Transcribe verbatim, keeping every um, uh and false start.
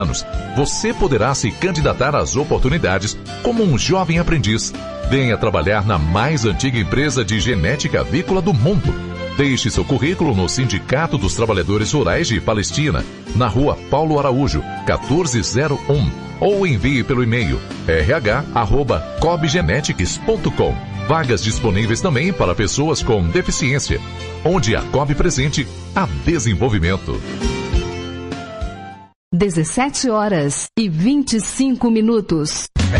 anos, você poderá se candidatar às oportunidades como um jovem aprendiz. Venha trabalhar na mais antiga empresa de genética avícola do mundo. Deixe seu currículo no Sindicato dos Trabalhadores Rurais de Palestina, na rua Paulo Araújo, quatorze zero um, ou envie pelo e-mail r h arroba cobgenetics ponto com. Vagas disponíveis também para pessoas com deficiência. Onde a Cobb presente, há desenvolvimento. dezessete horas e vinte e cinco minutos.